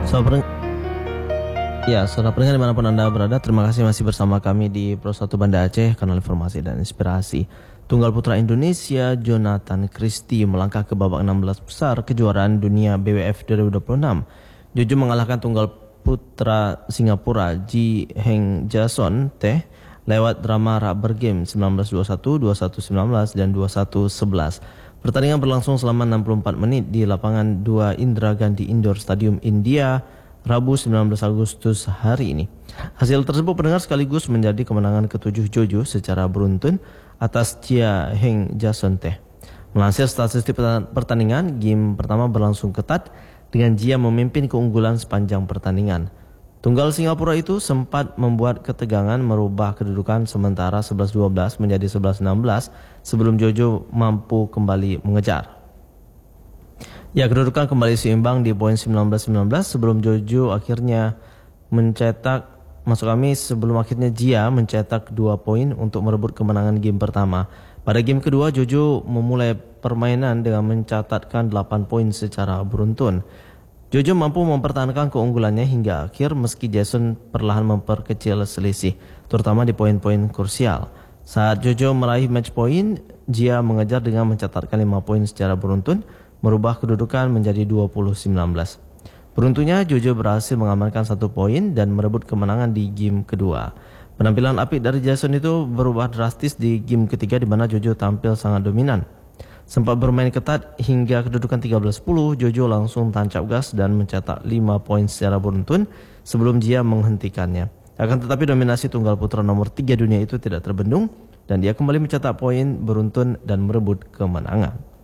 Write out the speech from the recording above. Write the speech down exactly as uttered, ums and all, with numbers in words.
Saudara Ya, saudara pendengar dimanapun Anda berada, terima kasih masih bersama kami di Pro satu Banda Aceh, kanal informasi dan inspirasi. Tunggal putra Indonesia Jonathan Christie melangkah ke babak enam belas besar kejuaraan dunia B W F dua ribu dua puluh enam. Jojo mengalahkan tunggal putra Singapura Ji Heng Jason Teh lewat drama rubber game sembilan belas dua puluh satu, dua puluh satu sembilan belas, dan dua puluh satu sebelas. Pertandingan berlangsung selama enam puluh empat menit di lapangan dua Indira Gandhi Indoor Stadium India, Rabu sembilan belas Agustus hari ini. Hasil tersebut pendengar sekaligus menjadi kemenangan ketujuh Jojo secara beruntun atas Jia Heng Jason Teh. Melansir statistik pertandingan, game pertama berlangsung ketat dengan Jia memimpin keunggulan sepanjang pertandingan. Tunggal Singapura itu sempat membuat ketegangan merubah kedudukan sementara sebelas dua belas menjadi sebelas enam belas sebelum Jojo mampu kembali mengejar. Ya, kedudukan kembali seimbang di poin sembilan belas sembilan belas sebelum Jojo akhirnya mencetak, maksud kami sebelum akhirnya Jia mencetak dua poin untuk merebut kemenangan game pertama. Pada game kedua, Jojo memulai permainan dengan mencatatkan delapan poin secara beruntun. Jojo mampu mempertahankan keunggulannya hingga akhir meski Jason perlahan memperkecil selisih, terutama di poin-poin krusial. Saat Jojo meraih match point, Jia mengejar dengan mencatatkan lima poin secara beruntun, merubah kedudukan menjadi dua puluh sembilan belas. Beruntungnya Jojo berhasil mengamankan satu poin dan merebut kemenangan di game kedua. Penampilan apik dari Jason itu berubah drastis di game ketiga di mana Jojo tampil sangat dominan. Sempat bermain ketat hingga kedudukan tiga belas sepuluh, Jojo langsung tancap gas dan mencetak lima poin secara beruntun sebelum Jia menghentikannya. Akan tetapi dominasi tunggal putra nomor tiga dunia itu tidak terbendung dan dia kembali mencetak poin beruntun dan merebut kemenangan.